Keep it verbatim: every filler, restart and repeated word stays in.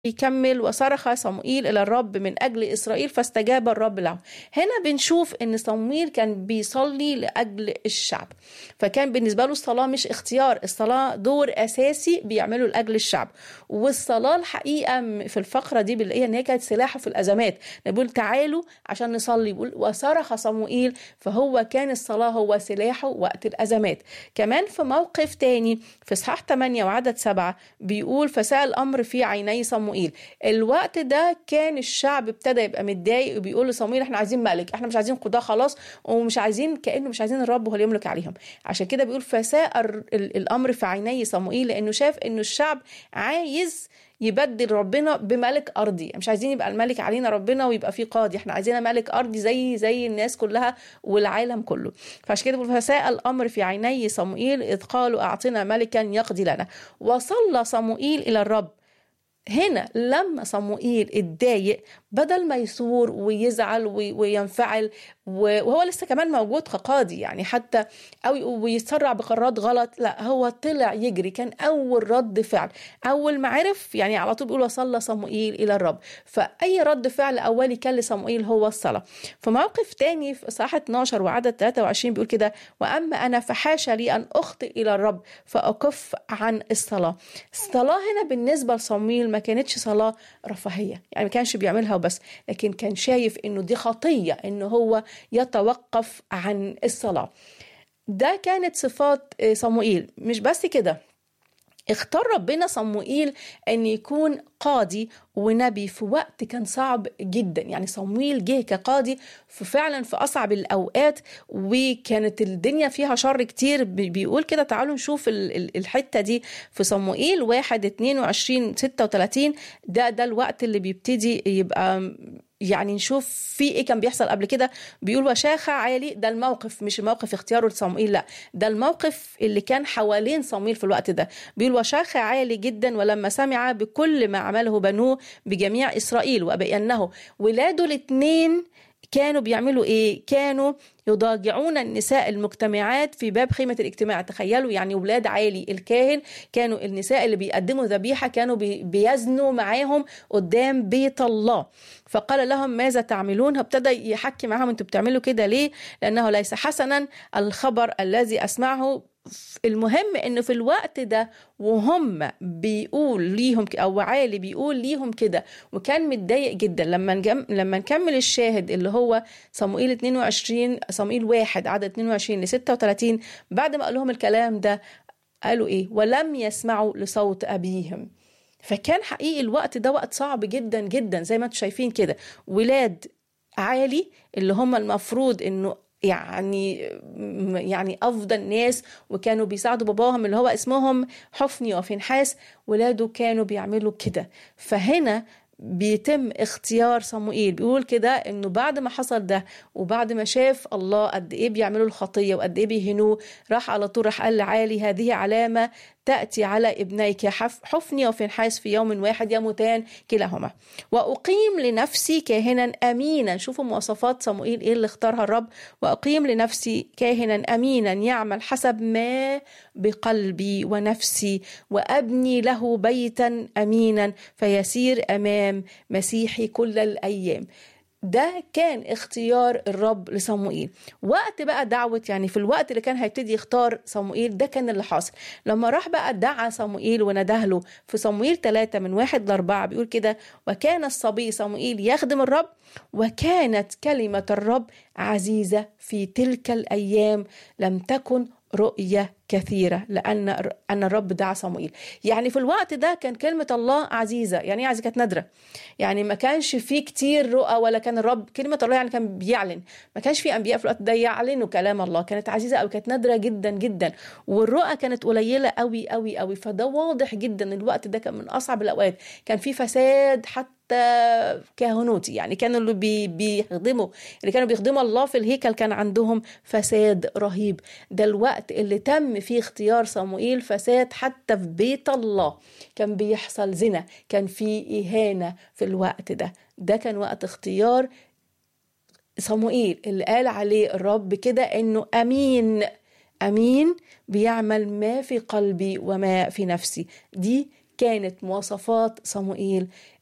يكمل وصرخ صموئيل إلى الرب من أجل إسرائيل فاستجاب الرب له. هنا بنشوف إن صموئيل كان بيصلي لأجل الشعب، فكان بالنسبة له الصلاة مش اختيار، الصلاة دور أساسي بيعمله لأجل الشعب. والصلاة الحقيقة في الفقرة دي بنلاقيها إن هي كانت سلاحه في الأزمات. نقول تعالوا عشان نصلي، بيقول وصرخ صموئيل، فهو كان الصلاة هو سلاحه وقت الأزمات. كمان في موقف تاني في إصحاح ثمانية وعدد سبعة بيقول فساء الأمر في عيني صموئيل. الوقت ده كان الشعب ابتدى يبقى متضايق وبيقول لصموئيل احنا عايزين ملك، احنا مش عايزين قضاة خلاص، ومش عايزين كأنه مش عايزين الرب هو اللي يملك عليهم. عشان كده بيقول فساء الأمر في عيني صموئيل، لأنه شاف إنه الشعب عايز يبدل ربنا بملك أرضي. مش عايزين يبقى الملك علينا ربنا ويبقى فيه قاضي، احنا عايزين ملك أرضي زي زي الناس كلها والعالم كله. فعشان كده بيقول فساء الأمر في عيني صموئيل إذ قالوا أعطنا ملكا يقضي لنا. وصلى صموئيل إلى الرب. هنا لما صموئيل اتضايق بدل ما يثور ويزعل وينفعل وهو لسه كمان موجود كقاضي يعني حتى أو ويتسرع بقرارات غلط، لا هو طلع يجري. كان أول رد فعل أول ما عرف يعني على طول بيقول وصلى صموئيل إلى الرب. فأي رد فعل أولي كان لصموئيل هو الصلاة. في موقف تاني في إصحاح اتناشر وعدد ثلاثة وعشرين بيقول كده وأما أنا فحاشا لي أن أخطئ إلى الرب فأكف عن الصلاة. الصلاة هنا بالنسبة لصموئيل ما كانتش صلاة رفاهية، يعني ما كانش بيعملها وبس، لكن كان شايف إنه دي خطية إنه هو يتوقف عن الصلاة. ده كانت صفات صموئيل. مش بس كده، اختار ربنا صموئيل أن يكون قاضي ونبي في وقت كان صعب جدا. يعني صموئيل جه كقاضي فعلا في أصعب الأوقات وكانت الدنيا فيها شر كتير. بيقول كده تعالوا نشوف الحتة دي في صموئيل واحد اتنين وعشرين ستة وتلاتين. ده ده الوقت اللي بيبتدي يبقى يعني نشوف في ايه كان بيحصل قبل كده. بيقول وشاخ عالي، ده الموقف مش موقف اختياره لصموئيل، لا ده الموقف اللي كان حوالين صموئيل في الوقت ده. بيقول وشاخ عالي جدا ولما سمع بكل ما عمله بنوه بجميع إسرائيل وبأنه ولاده الاثنين كانوا بيعملوا ايه؟ كانوا يضاجعون النساء المجتمعات في باب خيمة الاجتماع. تخيلوا يعني ولاد عالي الكاهن كانوا النساء اللي بيقدموا ذبيحة كانوا بيزنوا معاهم قدام بيت الله. فقال لهم ماذا تعملون؟ ابتدى يحكي معهم انتوا بتعملوا كده ليه؟ لأنه ليس حسنا الخبر الذي أسمعه. المهم انه في الوقت ده وهم بيقول ليهم او عالي بيقول ليهم كده وكان متضايق جدا. لما نجم لما نكمل الشاهد اللي هو صموئيل اتنين وعشرين صموئيل واحد عدد اتنين وعشرين ل ستة وتلاتين، بعد ما قال لهم الكلام ده قالوا ايه؟ ولم يسمعوا لصوت ابيهم. فكان حقيقي الوقت ده وقت صعب جدا جدا زي ما انتم شايفين كده. ولاد عالي اللي هم المفروض انه يعني يعني أفضل ناس وكانوا بيساعدوا باباهم اللي هو اسمهم حفني وفنحاس، ولاده كانوا بيعملوا كده. فهنا بيتم اختيار صموئيل. بيقول كده انه بعد ما حصل ده وبعد ما شاف الله قد ايه بيعملوا الخطية وقد ايه بيهنوه، راح على طول راح قال لعالي هذه علامة تأتي على ابنيك حفني وفنحاس في يوم واحد يموتان كلاهما وأقيم لنفسي كاهنا أمينا. شوفوا مواصفات صموئيل إيه اللي اختارها الرب. وأقيم لنفسي كاهنا أمينا يعمل حسب ما بقلبي ونفسي وأبني له بيتا أمينا فيسير أمام مسيحي كل الأيام. ده كان اختيار الرب لصموئيل. وقت بقى دعوة يعني في الوقت اللي كان هيبتدي يختار صموئيل ده كان اللي حاصل لما راح بقى دعا صموئيل ونداه له في صموئيل ثلاثة من واحد لأربعة. بيقول كده وكان الصبي صموئيل يخدم الرب وكانت كلمة الرب عزيزة في تلك الأيام لم تكن رؤية كثيرة لأن أن الرب دعا صموئيل. يعني في الوقت ده كان كلمة الله عزيزة. يعني عزيزة كانت نادرة، يعني ما كانش فيه كتير رؤى ولا كان الرب كلمة الله يعني كان بيعلن. ما كانش فيه أنبياء في الوقت ده يعلنوا كلام الله. كانت عزيزة أو كانت نادرة جدا جدا والرؤى كانت قليلة قوي قوي قوي. فده واضح جدا الوقت ده كان من أصعب الأوقات. كان فيه فساد حتى كهنوتي، يعني كانوا اللي بي بيخدموا اللي كانوا بيخدموا الله في الهيكل كان عندهم فساد رهيب. ده الوقت اللي تم فيه اختيار صموئيل فساد حتى في بيت الله. كان بيحصل زنا، كان فيه إهانة في الوقت ده. ده كان وقت اختيار صموئيل اللي قال عليه الرب كده انه امين امين بيعمل ما في قلبي وما في نفسي. دي كانت مواصفات صموئيل